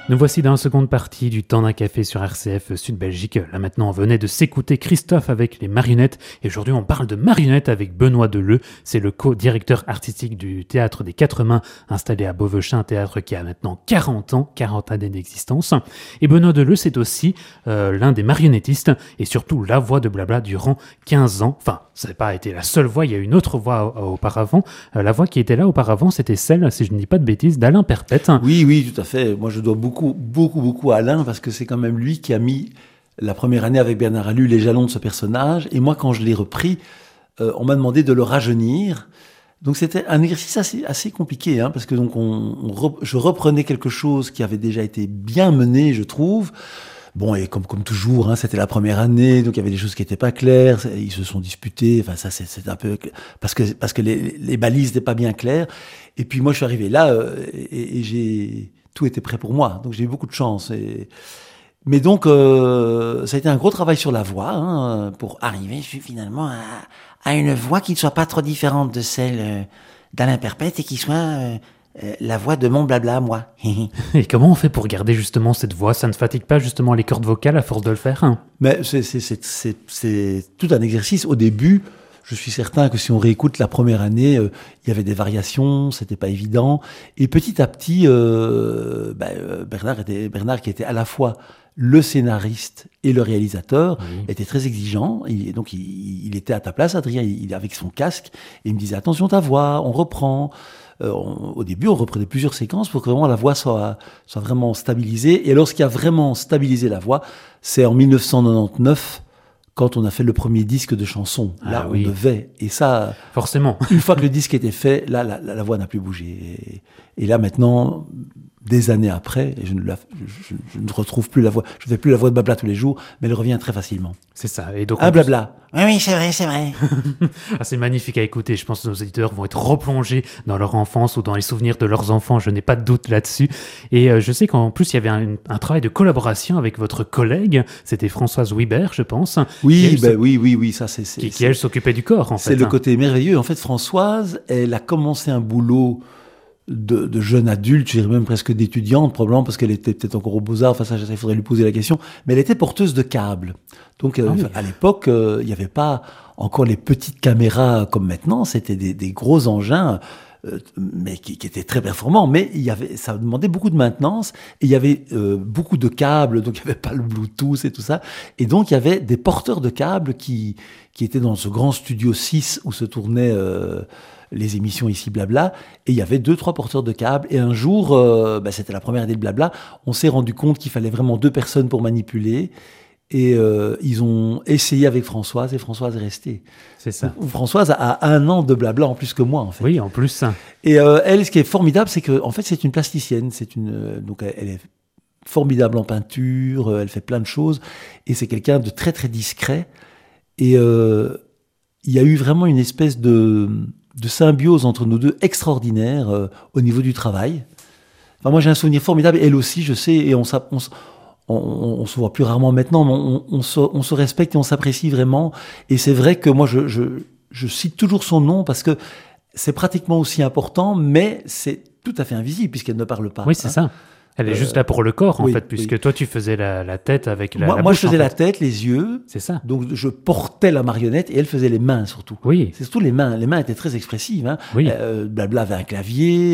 Nous voici dans la seconde partie du Temps d'un café sur RCF Sud Belgique. Là maintenant, on venait de s'écouter Christophe avec les marionnettes. Et aujourd'hui, on parle de marionnettes avec Benoît Deleu. C'est le co-directeur artistique du Théâtre des Quatre Mains, installé à Beauvechain, un théâtre qui a maintenant 40 années d'existence. Et Benoît Deleu, c'est aussi l'un des marionnettistes et surtout la voix de Blabla durant 15 ans. Enfin, ça n'a pas été la seule voix, il y a une autre voix auparavant. La voix qui était là auparavant, c'était celle, si je ne dis pas de bêtises, d'Alain Perpète. Oui, tout à fait. Moi, je dois beaucoup à Alain, parce que c'est quand même lui qui a mis, la première année avec Bernard Alu, les jalons de ce personnage. Et moi, quand je l'ai repris, on m'a demandé de le rajeunir. Donc c'était un exercice assez compliqué, parce que donc je reprenais quelque chose qui avait déjà été bien mené, je trouve. Bon, et comme toujours, c'était la première année, donc il y avait des choses qui n'étaient pas claires, ils se sont disputés, enfin ça c'est un peu parce que les balises n'étaient pas bien claires. Et puis moi je suis arrivé là et tout était prêt pour moi, donc j'ai eu beaucoup de chance. Mais donc ça a été un gros travail sur la voix, pour arriver finalement à une voix qui ne soit pas trop différente de celle d'Alain Perpète et qui soit la voix de mon blabla, moi. Et comment on fait pour garder justement cette voix ? Ça ne fatigue pas justement les cordes vocales à force de le faire ? Mais c'est tout un exercice. Au début, je suis certain que si on réécoute la première année, il y avait des variations, c'était pas évident. Et petit à petit, Bernard qui était à la fois le scénariste et le réalisateur, était très exigeant. Donc il était à ta place, Adrien, il avec son casque, et il me disait attention ta voix, on reprend. Au début, on reprenait plusieurs séquences pour que vraiment la voix soit vraiment stabilisée. Et alors, ce qui a vraiment stabilisé la voix, c'est en 1999, quand on a fait le premier disque de chansons. Là, on devait. Et ça... Forcément. Une fois que le disque était fait, là, la voix n'a plus bougé. Et là, maintenant, des années après, et je ne retrouve plus la voix. Je ne fais plus la voix de Blabla tous les jours, mais elle revient très facilement. C'est ça. Et donc, Blabla. Oui, c'est vrai. C'est magnifique à écouter. Je pense que nos auditeurs vont être replongés dans leur enfance ou dans les souvenirs de leurs enfants. Je n'ai pas de doute là-dessus. Et je sais qu'en plus, il y avait un travail de collaboration avec votre collègue. C'était Françoise Wibert, je pense. Oui, ça c'est... Qui elle s'occupait du corps, en fait. C'est le côté merveilleux. En fait, Françoise, elle a commencé un boulot de jeune adulte, je dirais même presque d'étudiante, probablement parce qu'elle était peut-être encore aux Beaux-Arts, enfin ça, il faudrait lui poser la question, mais elle était porteuse de câbles. Donc à l'époque, il n'y avait pas encore les petites caméras comme maintenant, c'était des gros engins, mais qui étaient très performants, mais ça demandait beaucoup de maintenance, et il y avait beaucoup de câbles, donc il n'y avait pas le Bluetooth et tout ça, et donc il y avait des porteurs de câbles qui étaient dans ce grand studio 6 où se tournaient les émissions ici Blabla, et il y avait 2-3 porteurs de câbles, et un jour, c'était la première année de Blabla, on s'est rendu compte qu'il fallait vraiment 2 personnes pour manipuler, et ils ont essayé avec Françoise, et Françoise est restée. C'est ça. Françoise a 1 an de Blabla en plus que moi, en fait. Oui, en plus. Et elle, ce qui est formidable, c'est que en fait, c'est une plasticienne, donc elle est formidable en peinture, elle fait plein de choses, et c'est quelqu'un de très très discret, et il y a eu vraiment une espèce de symbiose entre nous deux extraordinaire au niveau du travail. Enfin, moi, j'ai un souvenir formidable. Elle aussi, je sais, et on se voit plus rarement maintenant, mais on se respecte et on s'apprécie vraiment. Et c'est vrai que moi, je cite toujours son nom parce que c'est pratiquement aussi important, mais c'est tout à fait invisible puisqu'elle ne parle pas. Oui, c'est ça. Elle est juste là pour le corps, en fait, puisque toi, tu faisais la tête avec la bouche. Moi, je faisais la tête, les yeux. C'est ça. Donc, je portais la marionnette et elle faisait les mains, surtout. Oui. C'est surtout les mains. Les mains étaient très expressives. Oui. Blabla avait un clavier.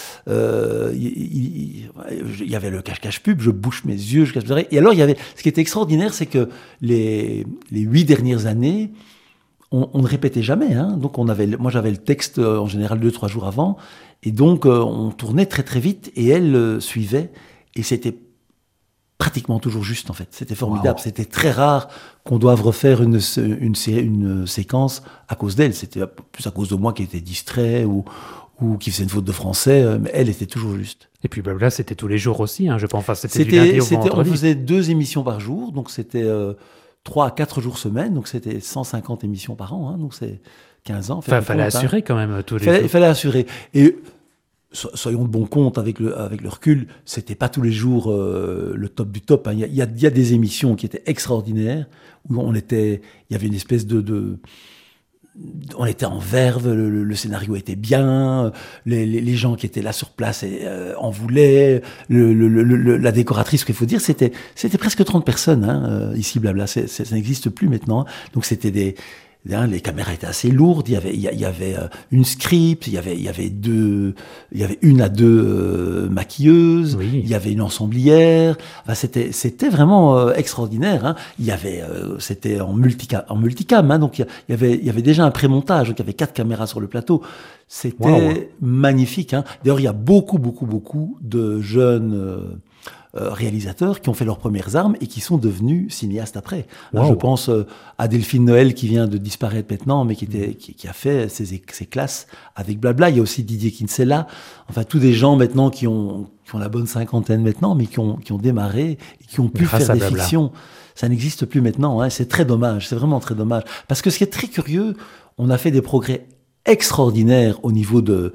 Il y avait le cache-cache pub. Je bouche mes yeux, je cache mes oreilles. Et alors, ce qui était extraordinaire, c'est que les 8 dernières années, on ne répétait jamais. Donc, moi, j'avais le texte en général 2-3 jours avant. Et donc, on tournait très très vite et elle suivait. Et c'était pratiquement toujours juste, en fait. C'était formidable. Wow. C'était très rare qu'on doive refaire une séquence à cause d'elle. C'était plus à cause de moi qui était distrait ou qui faisait une faute de français. Mais elle était toujours juste. Et puis Blabla, c'était tous les jours aussi, je pense. Enfin, c'était du lundi au vendredi. On faisait 2 émissions par jour. Donc, c'était 3 à 4 jours semaine. Donc, c'était 150 émissions par an. Donc, c'est 15 ans. Enfin, il fallait assurer quand même tous les jours. Il fallait assurer. Et soyons de bon compte avec le recul, c'était pas tous les jours le top du top. Il y a des émissions qui étaient extraordinaires où il y avait une espèce on était en verve, le scénario était bien, les gens qui étaient là sur place en voulaient, la décoratrice, ce qu'il faut dire, c'était presque 30 personnes, hein, ici, blabla, ça n'existe plus maintenant. Donc c'était les caméras étaient assez lourdes, il y avait une script, il y avait une à deux maquilleuses, Oui. il y avait une ensemblière. Enfin, c'était vraiment extraordinaire, hein. C'était en multicam, hein, donc il y avait déjà un pré-montage, donc il y avait 4 caméras sur le plateau. C'était magnifique, hein. D'ailleurs, il y a beaucoup de jeunes réalisateurs qui ont fait leurs premières armes et qui sont devenus cinéastes après. Je pense à Delphine Noël qui vient de disparaître maintenant, mais qui a fait ses classes avec Blabla. Il y a aussi Didier Kinsella. Enfin, tous des gens maintenant qui ont la bonne cinquantaine maintenant, mais qui ont démarré et qui ont pu faire des fictions. Ça n'existe plus maintenant, hein. C'est très dommage. C'est vraiment très dommage. Parce que ce qui est très curieux, on a fait des progrès extraordinaires au niveau de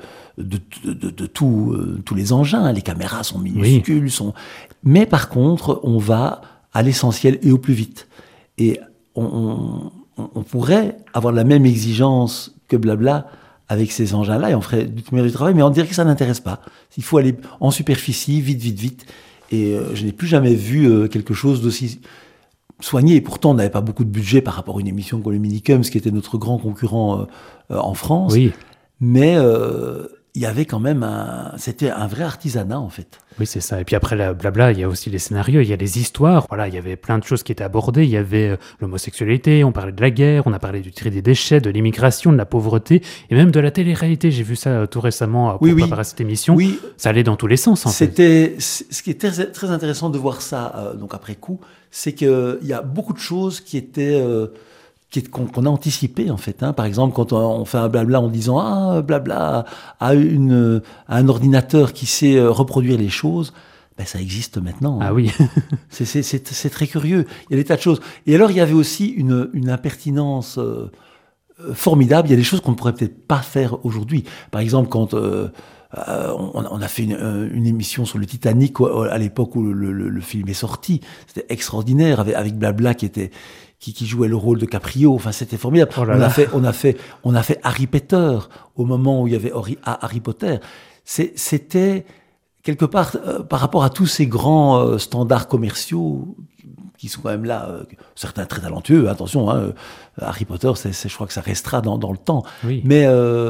tous les engins, hein. Les caméras sont minuscules, mais par contre, on va à l'essentiel et au plus vite. Et on pourrait avoir la même exigence que Blabla avec ces engins-là, et on ferait du travail, mais on dirait que ça n'intéresse pas. Il faut aller en superficie, vite. Et je n'ai plus jamais vu quelque chose d'aussi soigné. Et pourtant, on n'avait pas beaucoup de budget par rapport à une émission comme le Minicum, ce qui était notre grand concurrent en France. Oui. Mais il y avait quand même c'était un vrai artisanat, en fait. Oui, c'est ça. Et puis après, la Blabla, il y a aussi les scénarios, il y a les histoires. Voilà, il y avait plein de choses qui étaient abordées. Il y avait l'homosexualité, on parlait de la guerre, on a parlé du tri des déchets, de l'immigration, de la pauvreté, et même de la télé-réalité. J'ai vu ça tout récemment pour préparer cette émission. Oui. Ça allait dans tous les sens, en fait. Ce qui est très, très intéressant de voir ça, donc après coup, c'est qu'il y a beaucoup de choses qui étaient... qu'on a anticipé, en fait, hein. Par exemple, quand on fait un blabla en disant blabla a un ordinateur qui sait reproduire les choses, ben ça existe maintenant, hein. Ah oui. C'est très curieux. Il y a des tas de choses. Et alors, il y avait aussi une impertinence formidable. Il y a des choses qu'on ne pourrait peut-être pas faire aujourd'hui. Par exemple, quand on a fait une émission sur le Titanic à l'époque où le film est sorti, c'était extraordinaire, avec Blabla qui jouait le rôle de Caprio. Enfin, c'était formidable. On a fait Harry Potter au moment où il y avait Harry Potter. C'était quelque part par rapport à tous ces grands standards commerciaux qui sont quand même là, certains très talentueux. Attention, hein, Harry Potter, je crois que ça restera dans le temps. Oui. Mais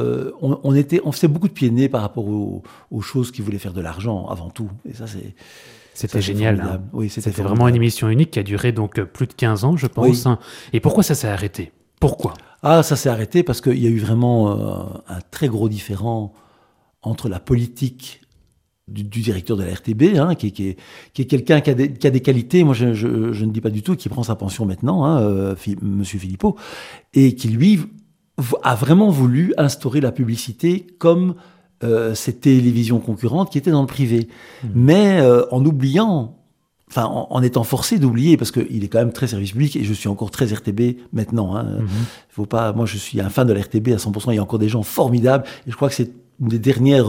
on faisait beaucoup de pieds nez par rapport aux choses qui voulaient faire de l'argent avant tout. Et ça, c'était génial. Hein. Oui, c'était vraiment une émission unique qui a duré donc plus de 15 ans, je pense. Oui. Et pourquoi ça s'est arrêté ? Pourquoi ? Ça s'est arrêté parce qu'il y a eu vraiment un très gros différend entre la politique du directeur de la RTB, hein, qui est quelqu'un qui a des qualités, moi je ne dis pas du tout, qui prend sa pension maintenant, hein, Monsieur Philippot, et qui lui a vraiment voulu instaurer la publicité comme ces télévisions concurrentes qui étaient dans le privé. Mais en oubliant, enfin en étant forcé d'oublier, parce qu'il est quand même très service public, et je suis encore très RTB maintenant, hein. Faut pas, moi je suis un fan de la RTB à 100%, il y a encore des gens formidables, et je crois que c'est une des dernières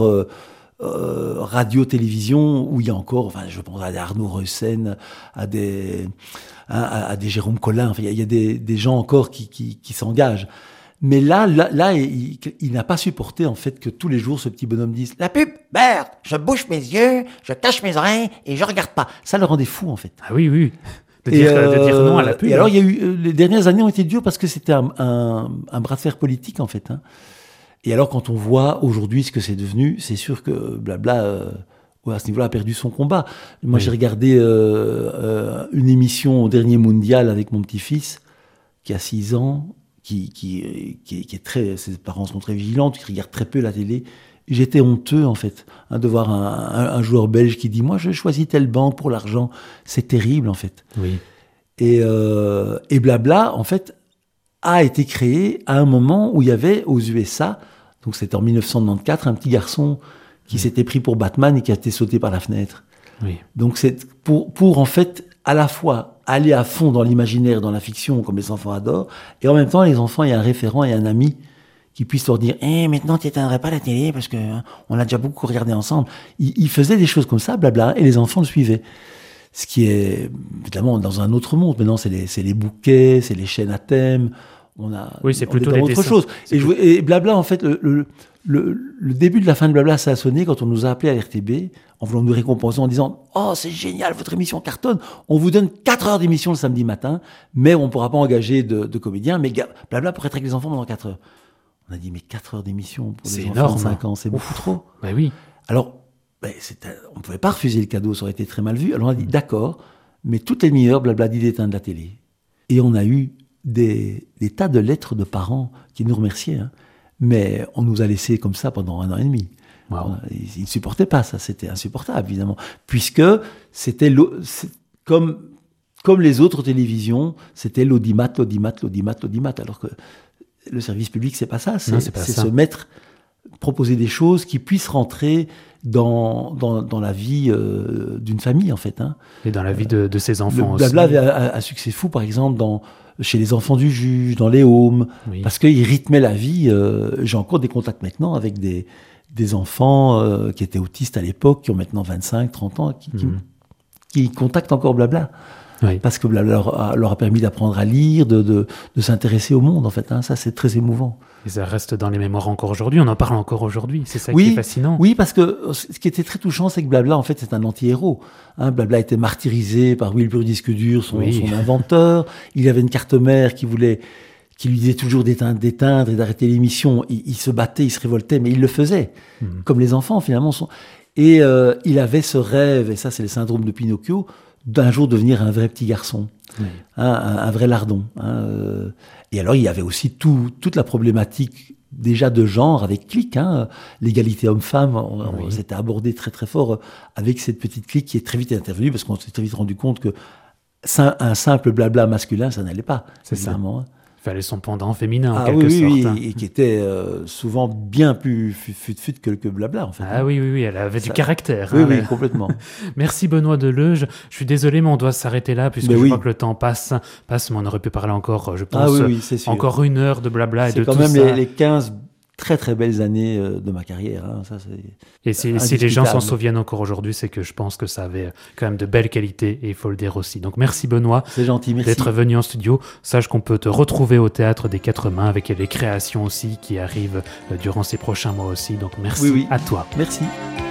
radio-télévision où il y a encore, enfin je pense à des Arnaud Reussen, à des Jérôme Collin, enfin il y a des gens encore qui s'engagent. Mais là, il n'a pas supporté, en fait, que tous les jours, ce petit bonhomme dise « La pub, merde, je bouche mes yeux, je cache mes oreilles et je regarde pas. » Ça le rendait fou, en fait. Ah oui. De dire non à la pub. Et alors, il y a eu, les dernières années ont été dures parce que c'était un bras de fer politique, en fait, hein. Et alors, quand on voit aujourd'hui ce que c'est devenu, c'est sûr que Blabla, à ce niveau-là, a perdu son combat. Moi, j'ai regardé une émission au dernier mondial avec mon petit-fils, qui a 6 ans, qui est très, ses parents sont très vigilants, qui regardent très peu la télé. J'étais honteux, en fait, hein, de voir un joueur belge qui dit « Moi, je choisis telle banque pour l'argent. » C'est terrible, en fait. Oui. Et Blabla, en fait, a été créé à un moment où il y avait, aux USA, donc c'était en 1994, un petit garçon qui s'était pris pour Batman et qui a été sauté par la fenêtre. Oui. Donc c'est pour en fait, à la fois aller à fond dans l'imaginaire, dans la fiction, comme les enfants adorent, et en même temps, les enfants, il y a un référent et un ami qui puisse leur dire « maintenant, tu n'éteindrais pas la télé parce que on a déjà beaucoup regardé ensemble. » Il faisait des choses comme ça, blabla, et les enfants le suivaient. Ce qui est, évidemment, dans un autre monde. Maintenant, c'est les bouquets, c'est les chaînes à thème. c'est on plutôt est dans les autre dessins. chose. Et Blabla, en fait, le début de la fin de Blabla, ça a sonné quand on nous a appelés à RTB en voulant nous récompenser en disant « Oh, c'est génial, votre émission cartonne. On vous donne 4 heures d'émission le samedi matin, mais on ne pourra pas engager de comédiens. Mais Blabla pour être avec les enfants pendant 4 heures. » On a dit « Mais 4 heures d'émission pour des enfants de 5 ans, c'est beaucoup trop. » Bah oui. Alors, on ne pouvait pas refuser le cadeau, ça aurait été très mal vu. Alors on a dit « D'accord, mais toutes les demi-heures, Blabla dit d'éteindre la télé. » Et on a eu des tas de lettres de parents qui nous remerciaient, hein. Mais on nous a laissés comme ça pendant 1 an et demi. Wow. Ils ne supportaient pas ça, c'était insupportable, évidemment. Puisque c'était comme les autres télévisions, c'était l'audimat. Alors que le service public, c'est pas ça. C'est se mettre, proposer des choses qui puissent rentrer dans la vie d'une famille, en fait. Hein. Et dans la vie de ses enfants aussi. Blabla avait un succès fou, par exemple, chez les enfants du juge, dans les homes, parce qu'il rythmait la vie. J'ai encore des contacts maintenant avec des enfants qui étaient autistes à l'époque, qui ont maintenant 25, 30 ans, qui contactent encore Blabla. Oui. Parce que Blabla leur a permis d'apprendre à lire, de s'intéresser au monde, en fait. Hein. Ça, c'est très émouvant. Et ça reste dans les mémoires encore aujourd'hui, on en parle encore aujourd'hui, c'est ça qui est fascinant. Oui, parce que ce qui était très touchant, c'est que Blabla, en fait, c'est un anti-héros. Hein, Blabla a été martyrisé par Wilbur Disque Dur, son inventeur. Il avait une carte mère qui lui disait toujours d'éteindre et d'arrêter l'émission. Il se battait, il se révoltait, mais il le faisait. Comme les enfants, finalement. Et il avait ce rêve, et ça, c'est le syndrome de Pinocchio, d'un jour devenir un vrai petit garçon, un vrai lardon. Et alors, il y avait aussi toute la problématique déjà de genre avec Click, l'égalité homme-femme, c'était abordé très très fort avec cette petite Click qui est très vite intervenue parce qu'on s'est très vite rendu compte que un simple blabla masculin, ça n'allait pas. C'est ça. Il fallait son pendant féminin, en quelque sorte. Oui, et qui était souvent bien plus fut que Blabla, en fait. Ah oui, elle avait du caractère. Oui, complètement. Merci Benoît Deleuge. Je suis désolé, mais on doit s'arrêter là, puisque je vois que le temps passe, mais on aurait pu parler encore, je pense, encore 1 heure de blabla et de tout ça. C'est quand même les 15 très très belles années de ma carrière. Ça, et si les gens s'en souviennent encore aujourd'hui, c'est que je pense que ça avait quand même de belles qualités et il faut le dire aussi. Donc merci Benoît, c'est gentil, merci d'être venu en studio. Sache qu'on peut te retrouver au Théâtre des Quatre Mains avec les créations aussi qui arrivent durant ces prochains mois aussi. Donc merci à toi. Merci.